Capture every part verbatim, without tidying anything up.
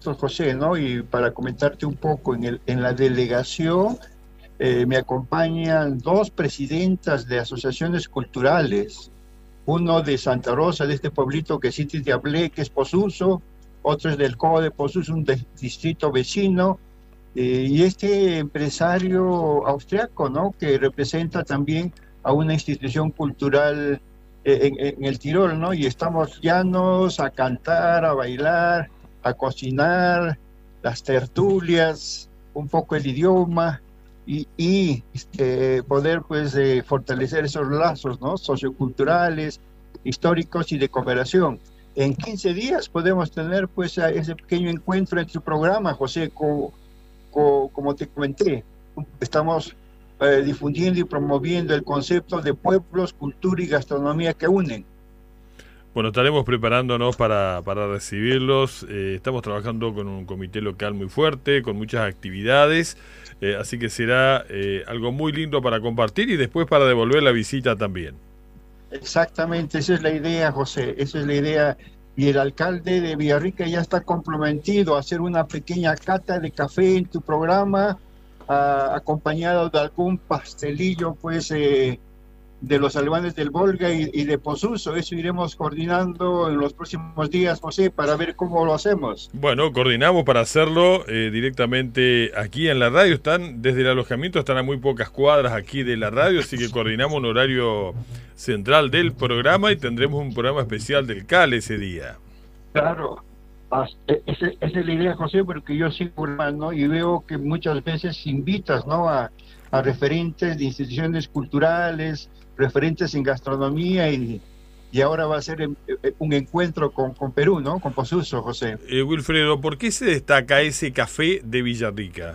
José, ¿no? Y para comentarte un poco, en el, en la delegación eh, me acompañan dos presidentas de asociaciones culturales, uno de Santa Rosa, de este pueblito que sí te hablé, que es Posuso, otro es del Cobo de Posuso, un de- distrito vecino, eh, y este empresario austriaco, ¿no? Que representa también a una institución cultural eh, en, en el Tirol, ¿no? Y estamos llanos a cantar, a bailar, a cocinar, las tertulias, un poco el idioma y, y este, poder pues eh, fortalecer esos lazos, ¿no? Socioculturales, históricos y de cooperación. En quince días podemos tener pues a ese pequeño encuentro en tu programa, José, co- co- como te comenté. Estamos eh, difundiendo y promoviendo el concepto de pueblos, cultura y gastronomía que unen. Bueno, estaremos preparándonos para, para recibirlos. Eh, estamos trabajando con un comité local muy fuerte, con muchas actividades, eh, así que será eh, algo muy lindo para compartir y después para devolver la visita también. Exactamente, esa es la idea, José, esa es la idea. Y el alcalde de Villarrica ya está comprometido a hacer una pequeña cata de café en tu programa, ah, acompañado de algún pastelillo, pues, eh, de los alemanes del Volga y, y de Posuso. Eso iremos coordinando en los próximos días, José, para ver cómo lo hacemos. Bueno, coordinamos para hacerlo eh, directamente aquí en la radio. Están desde el alojamiento, están a muy pocas cuadras aquí de la radio, así que coordinamos un horario central del programa y tendremos un programa especial del C A L ese día. Claro, as- e- ese- esa es la idea, José, porque yo sigo, hermano, y veo que muchas veces invitas, ¿no? A, a referentes de instituciones culturales, referentes en gastronomía, y, y ahora va a ser en- eh, un encuentro con, con Perú, ¿no? Con Posuso, José. Eh, Wilfredo, ¿por qué se destaca ese café de Villarrica?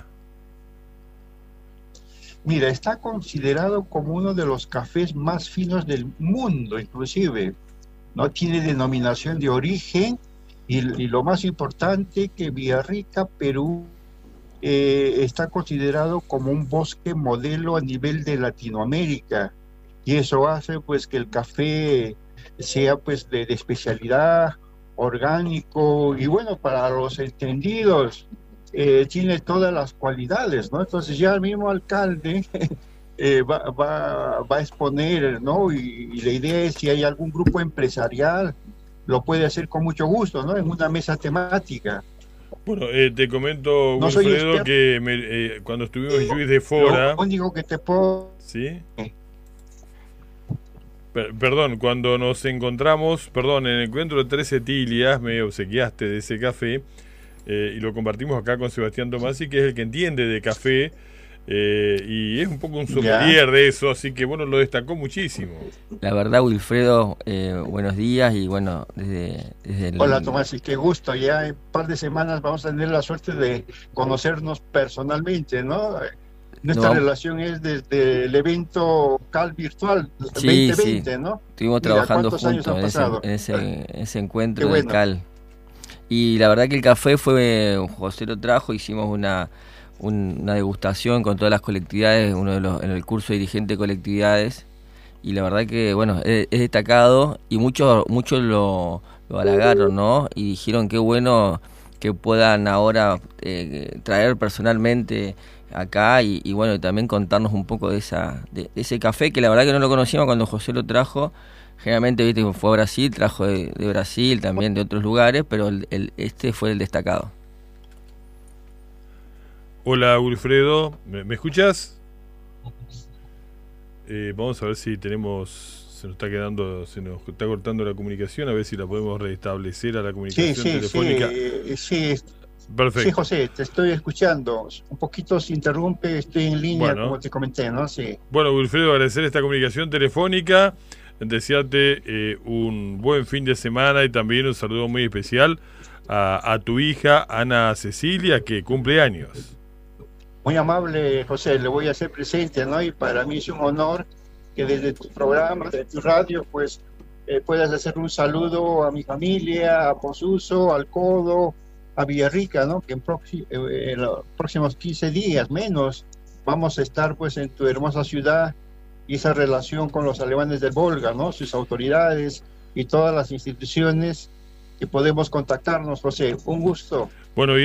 Mira, está considerado como uno de los cafés más finos del mundo, inclusive. No tiene denominación de origen y, y lo más importante que Villarrica, Perú, eh, está considerado como un bosque modelo a nivel de Latinoamérica y eso hace pues que el café sea pues de, de especialidad, orgánico y bueno, para los entendidos eh, tiene todas las cualidades, ¿no? Entonces ya el mismo alcalde eh, va, va, va a exponer, ¿no? Y, y la idea es si hay algún grupo empresarial, lo puede hacer con mucho gusto, ¿no? En una mesa temática. Bueno, eh, te comento, No soy Wilfredo, experto, que me, eh, cuando estuvimos en Juiz de lo Fora, único que te puedo... ¿sí? Per- perdón, cuando nos encontramos, perdón, en el encuentro de Trece Tilias, me obsequiaste de ese café eh, y lo compartimos acá con Sebastián Tomasi, que es el que entiende de café eh, y es un poco un sommelier Ya. de eso, así que bueno, lo destacó muchísimo. La verdad, Wilfredo, eh, buenos días y bueno, desde, desde Hola el... Tomás, y qué gusto. Ya en un par de semanas vamos a tener la suerte de conocernos personalmente, ¿no? Nuestra No, relación es desde el evento C A L virtual sí, sí, dos mil veinte, ¿no? estuvimos Mira, trabajando ¿cuántos años juntos han en ese, pasado? en ese, en ese Qué encuentro del bueno. C A L. Y la verdad que el café fue, José lo trajo, hicimos una, un- una degustación con todas las colectividades, uno de los, en el curso de dirigente de colectividades, y la verdad que, bueno, es, es destacado y muchos muchos lo, lo halagaron, ¿no? Y dijeron qué bueno que puedan ahora eh, traer personalmente acá y, y bueno, y también contarnos un poco de esa de, de ese café que la verdad que no lo conocíamos cuando José lo trajo. Generalmente, viste, que fue a Brasil, trajo de, de Brasil, también de otros lugares, pero el, el- este fue el destacado. Hola Wilfredo, ¿me, me escuchas? Eh, vamos a ver si tenemos, se nos está quedando, se nos está cortando la comunicación, a ver si la podemos restablecer a la Sí, comunicación sí, sí, telefónica. eh, sí, sí, Perfecto. José, te estoy escuchando. Un poquito se interrumpe, estoy en línea, Bueno. como te comenté, ¿no? Sí. Bueno, Wilfredo, agradecer esta comunicación telefónica, desearte eh, un buen fin de semana y también un saludo muy especial a, a tu hija Ana Cecilia, que cumple años. Muy amable, José, le voy a hacer presente, ¿no? Y para mí es un honor que desde tu programa, de tu radio, pues eh, puedas hacer un saludo a mi familia, a Posuso, al Codo, a Villarrica, ¿no? Que en, proxi- eh, en los próximos quince días, menos, vamos a estar pues en tu hermosa ciudad y esa relación con los alemanes del Volga, ¿no? Sus autoridades y todas las instituciones que podemos contactarnos, José. Un gusto. Bueno,